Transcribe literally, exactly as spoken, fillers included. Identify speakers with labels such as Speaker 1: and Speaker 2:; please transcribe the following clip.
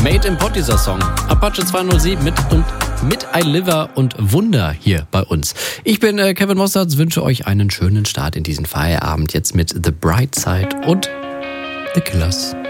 Speaker 1: Made in Pot, dieser Song. Apache zweihundertsieben mit und mit I Liver und Wunder hier bei uns. Ich bin äh, Kevin Mostards, wünsche euch einen schönen Start in diesen Feierabend jetzt mit The Bright Side und The Killers.